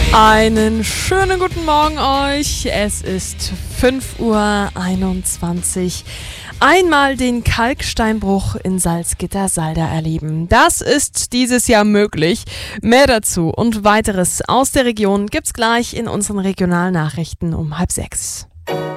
Einen schönen guten Morgen euch. Es ist 5:21 Uhr. Einmal den Kalksteinbruch in Salzgitter-Salda erleben. Das ist dieses Jahr möglich. Mehr dazu und weiteres aus der Region gibt's gleich in unseren Regionalnachrichten um 5:30.